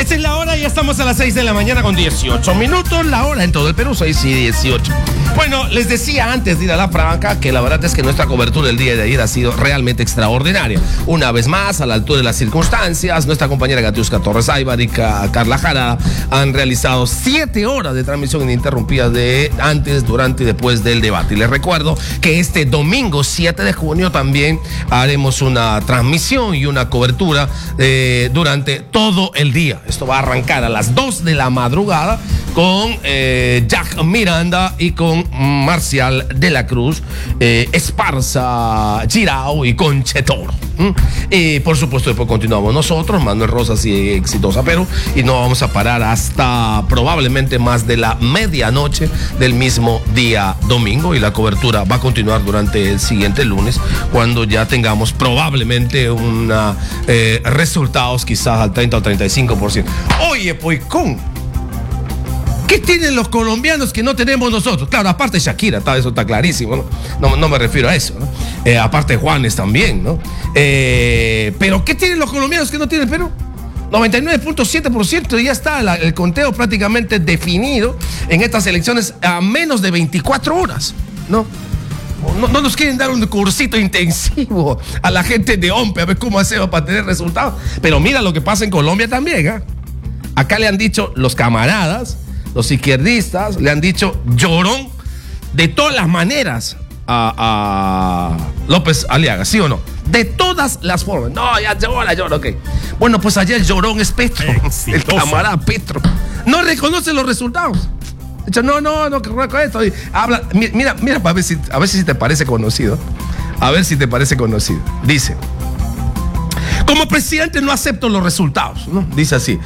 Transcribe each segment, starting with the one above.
Esta es la hora, ya estamos a las 6 de la mañana con 18 minutos, la hora en todo el Perú, 6 y 18. Bueno, les decía antes de ir a la franca que la verdad es que nuestra cobertura el día de ayer ha sido realmente extraordinaria. Una vez más, a la altura de las circunstancias, nuestra compañera Gatiuska Torres Aybar y Carla Jara han realizado 7 horas de transmisión ininterrumpida de antes, durante y después del debate. Y les recuerdo que este domingo 7 de junio también haremos una transmisión y una cobertura durante todo el día. Esto va a arrancar a las 2 de la madrugada con Jack Miranda y con Marcial de la Cruz, Esparza, Girao y Conchetoro. Y por supuesto después continuamos nosotros, Manuel Rosas y Exitosa Perú, y no vamos a parar hasta probablemente más de la medianoche del mismo día domingo, y la cobertura va a continuar durante el siguiente lunes, cuando ya tengamos probablemente resultados quizás al 30 o 35%. Oye, pues ¿qué tienen los colombianos que no tenemos nosotros? Claro, aparte Shakira, eso está clarísimo, ¿no? No me refiero a eso, ¿no? Aparte Juanes también, ¿no? Pero ¿qué tienen los colombianos que no tiene el Perú? 99.7%, ya está el conteo prácticamente definido en estas elecciones a menos de 24 horas, ¿no? No nos quieren dar un cursito intensivo a la gente de OMPE a ver cómo hacemos para tener resultados. Pero mira lo que pasa en Colombia también, ¿eh? Acá le han dicho los camaradas, los izquierdistas, le han dicho llorón de todas las maneras a López Aliaga, ¿sí o no? De todas las formas. No, ya llora, ok. Bueno, pues allá el llorón es Petro, el camarada Petro. No reconoce los resultados. De hecho, no, que con esto. Habla, mira, a ver si te parece conocido. A ver si te parece conocido. Dice: como presidente no acepto los resultados, ¿no? Dice así.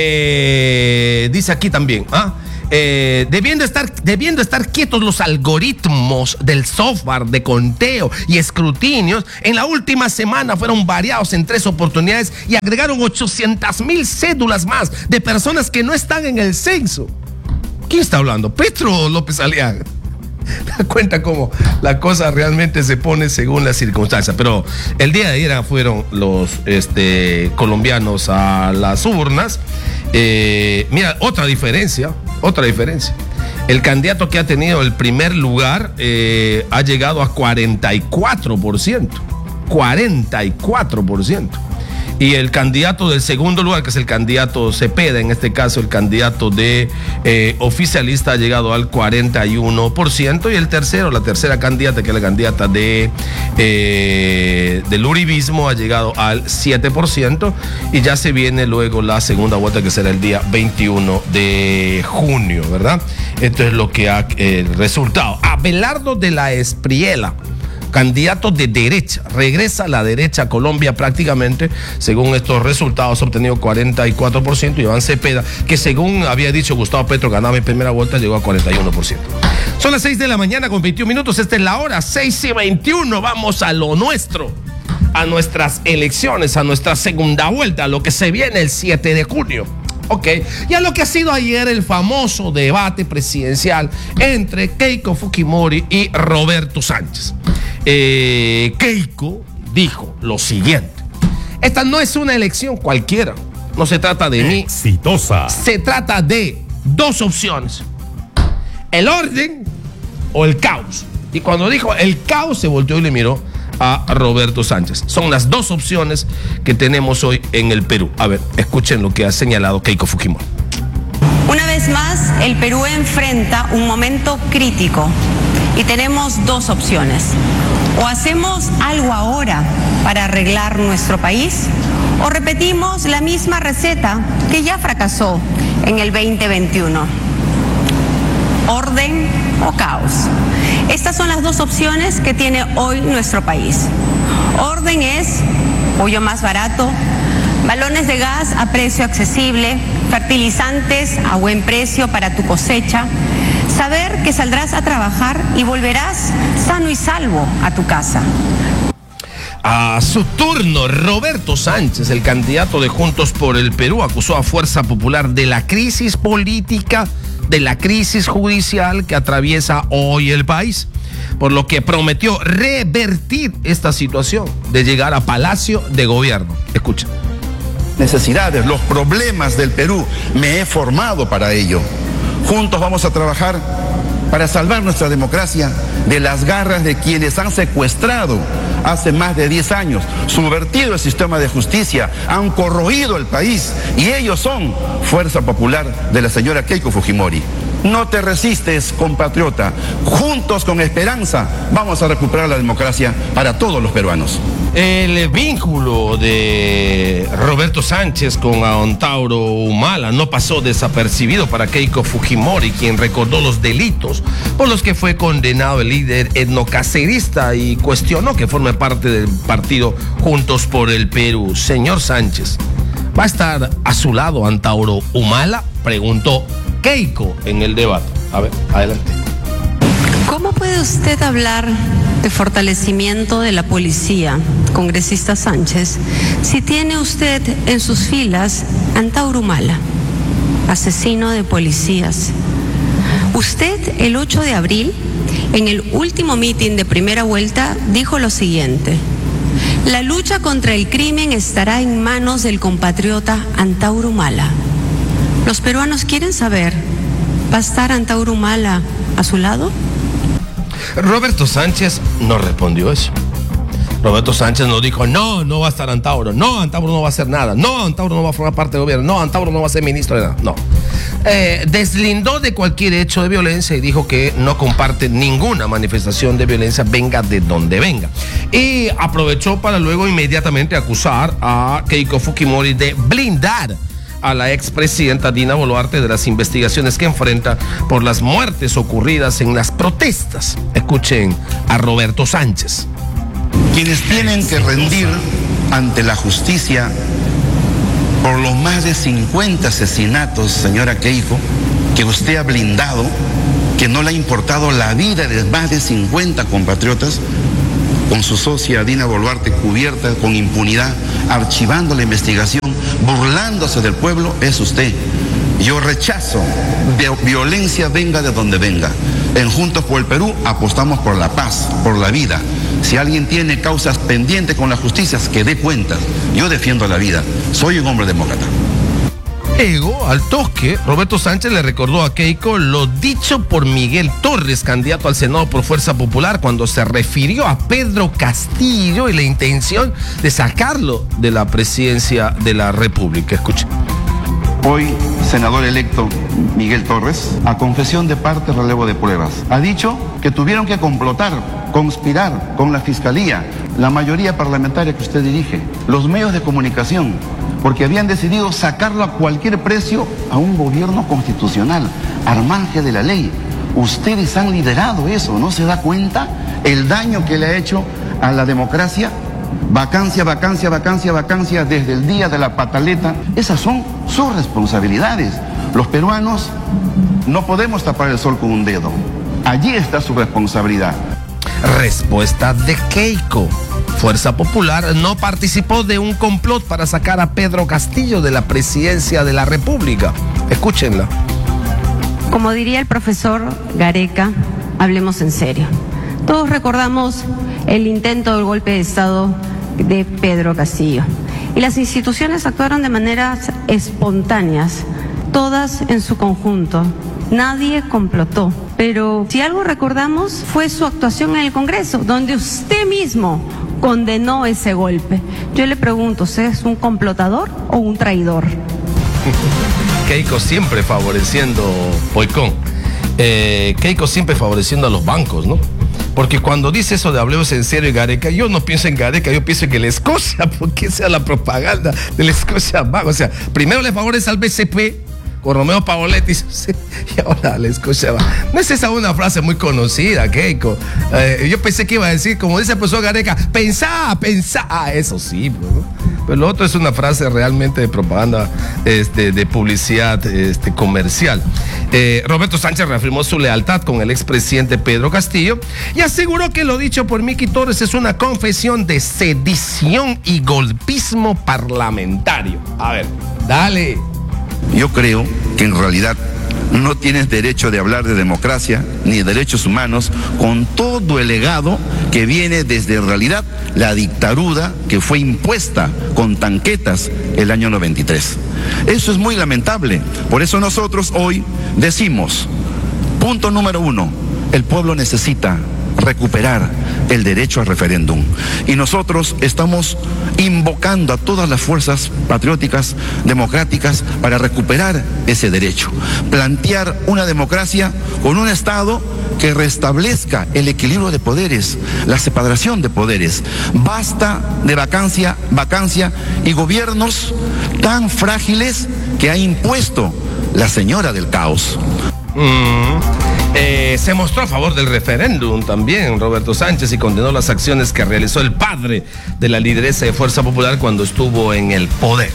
Dice aquí también, debiendo estar quietos los algoritmos del software de conteo y escrutinios, en la última semana fueron variados en 3 oportunidades y agregaron 800,000 cédulas más de personas que no están en el censo. ¿Quién está hablando? ¿Petro o López Aliaga? Te das cuenta cómo la cosa realmente se pone según las circunstancias. Pero el día de ayer fueron los colombianos a las urnas. Mira, otra diferencia. El candidato que ha tenido el primer lugar ha llegado a 44%. 44%. Y el candidato del segundo lugar, que es el candidato Cepeda, en este caso el candidato de oficialista, ha llegado al 41%. Y el tercero, la tercera candidata, que es la candidata del uribismo, ha llegado al 7%. Y ya se viene luego la segunda vuelta, que será el día 21 de junio, ¿verdad? Esto es lo que ha el resultado. Abelardo de la Espriella, candidato de derecha, regresa a la derecha a Colombia prácticamente, según estos resultados, ha obtenido 44%, y Iván Cepeda, que según había dicho Gustavo Petro ganaba en primera vuelta, llegó a 41%. Son las 6 de la mañana con 21 minutos, esta es la hora, 6:21, vamos a lo nuestro, a nuestras elecciones, a nuestra segunda vuelta, a lo que se viene el 7 de junio. Ok, y a lo que ha sido ayer el famoso debate presidencial entre Keiko Fujimori y Roberto Sánchez. Keiko dijo lo siguiente: esta no es una elección cualquiera, no se trata de mí, exitosa. Se trata de 2 opciones: el orden o el caos. Y cuando dijo el caos, se volteó y le miró a Roberto Sánchez. Son las 2 opciones que tenemos hoy en el Perú. A ver, escuchen lo que ha señalado Keiko Fujimori. Una vez más, el Perú enfrenta un momento crítico y tenemos 2 opciones. O hacemos algo ahora para arreglar nuestro país, o repetimos la misma receta que ya fracasó en el 2021. Orden o caos. Estas son las 2 opciones que tiene hoy nuestro país. Orden es pollo más barato, balones de gas a precio accesible, fertilizantes a buen precio para tu cosecha, saber que saldrás a trabajar y volverás sano y salvo a tu casa. A su turno, Roberto Sánchez, el candidato de Juntos por el Perú, acusó a Fuerza Popular de la crisis política, de la crisis judicial que atraviesa hoy el país, por lo que prometió revertir esta situación de llegar a Palacio de Gobierno. Escuchen. necesidades, los problemas del Perú. Me he formado para ello. Juntos vamos a trabajar para salvar nuestra democracia de las garras de quienes han secuestrado hace más de 10 años, subvertido el sistema de justicia, han corroído el país, y ellos son Fuerza Popular de la señora Keiko Fujimori. No te resistes, compatriota. Juntos con esperanza vamos a recuperar la democracia para todos los peruanos. El vínculo de Roberto Sánchez con Antauro Humala no pasó desapercibido para Keiko Fujimori, quien recordó los delitos por los que fue condenado el líder etnocacerista y cuestionó que forme parte del partido Juntos por el Perú. Señor Sánchez, ¿va a estar a su lado Antauro Humala?, preguntó Keiko en el debate. A ver, adelante. ¿Cómo puede usted hablar de fortalecimiento de la policía, congresista Sánchez, si tiene usted en sus filas a Antauro Humala, asesino de policías? Usted, el 8 de abril, en el último mitin de primera vuelta, dijo lo siguiente: la lucha contra el crimen estará en manos del compatriota Antauro Humala. Los peruanos quieren saber, ¿va a estar Antauro Humala a su lado? Roberto Sánchez no respondió eso. Roberto Sánchez no dijo, no va a estar Antauro, no, Antauro no va a hacer nada, no, Antauro no va a formar parte del gobierno, no, Antauro no va a ser ministro de nada, no. Deslindó de cualquier hecho de violencia y dijo que no comparte ninguna manifestación de violencia, venga de donde venga. Y aprovechó para luego inmediatamente acusar a Keiko Fujimori de blindar a la expresidenta Dina Boluarte de las investigaciones que enfrenta por las muertes ocurridas en las protestas. Escuchen a Roberto Sánchez. Quienes tienen que rendir ante la justicia por los más de 50 asesinatos, señora Keiko, que usted ha blindado, que no le ha importado la vida de más de 50 compatriotas, con su socia Dina Boluarte cubierta con impunidad, archivando la investigación, burlándose del pueblo, es usted. Yo rechazo de violencia, venga de donde venga. En Juntos por el Perú apostamos por la paz, por la vida. Si alguien tiene causas pendientes con la justicia, que dé cuentas. Yo defiendo la vida. Soy un hombre demócrata. Luego, al toque, Roberto Sánchez le recordó a Keiko lo dicho por Miguel Torres, candidato al Senado por Fuerza Popular, cuando se refirió a Pedro Castillo y la intención de sacarlo de la presidencia de la República. Escuchen. Hoy, senador electo Miguel Torres, a confesión de parte, relevo de pruebas, ha dicho que tuvieron que complotar, conspirar con la Fiscalía, la mayoría parlamentaria que usted dirige, los medios de comunicación, porque habían decidido sacarlo a cualquier precio a un gobierno constitucional, al margen de la ley. Ustedes han liderado eso, ¿no se da cuenta el daño que le ha hecho a la democracia? Vacancia, vacancia, vacancia, vacancia desde el día de la pataleta. Esas son sus responsabilidades. Los peruanos no podemos tapar el sol con un dedo. Allí está su responsabilidad. Respuesta de Keiko. Fuerza Popular no participó de un complot para sacar a Pedro Castillo de la presidencia de la República. Escúchenla. Como diría el profesor Gareca, hablemos en serio. Todos recordamos el intento del golpe de Estado de Pedro Castillo. Y las instituciones actuaron de maneras espontáneas, todas en su conjunto. Nadie complotó. Pero si algo recordamos fue su actuación en el Congreso, donde usted mismo condenó ese golpe. Yo le pregunto, ¿usted es un complotador o un traidor? Keiko siempre favoreciendo, Boicón, Keiko siempre favoreciendo a los bancos, ¿no? Porque cuando dice eso de hablemos en serio y Gareca, yo no pienso en Gareca, yo pienso en el Escocia, porque sea la propaganda del Escocia Bank. O sea, primero le favorece al BCP con Romeo Pavoletti y ahora la Escocia Bank. No es esa una frase muy conocida, Keiko. Yo pensé que iba a decir, como dice el profesor Gareca, pensá. Eso sí, pues, ¿no? Pero lo otro es una frase realmente de propaganda, de publicidad comercial. Roberto Sánchez reafirmó su lealtad con el expresidente Pedro Castillo y aseguró que lo dicho por Miki Torres es una confesión de sedición y golpismo parlamentario. A ver, dale. Yo creo que en realidad no tienes derecho de hablar de democracia ni de derechos humanos con todo el legado que viene desde en realidad la dictadura que fue impuesta con tanquetas el año 93. Eso es muy lamentable. Por eso nosotros hoy decimos, punto número 1, el pueblo necesita recuperar el derecho al referéndum. Y nosotros estamos invocando a todas las fuerzas patrióticas, democráticas, para recuperar ese derecho. Plantear una democracia con un Estado que restablezca el equilibrio de poderes, la separación de poderes. Basta de vacancia y gobiernos tan frágiles que ha impuesto la señora del caos. Se mostró a favor del referéndum también Roberto Sánchez y condenó las acciones que realizó el padre de la lideresa de Fuerza Popular cuando estuvo en el poder.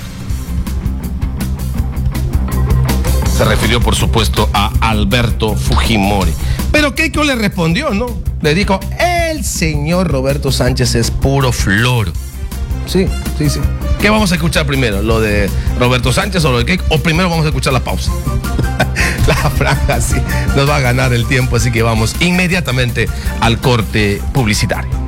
Se refirió, por supuesto, a Alberto Fujimori. Pero Keiko le respondió, ¿no? Le dijo, el señor Roberto Sánchez es puro floro. Sí. ¿Qué vamos a escuchar primero? ¿Lo de Roberto Sánchez o lo de Keiko? ¿O primero vamos a escuchar la pausa? La franja sí nos va a ganar el tiempo, así que vamos inmediatamente al corte publicitario.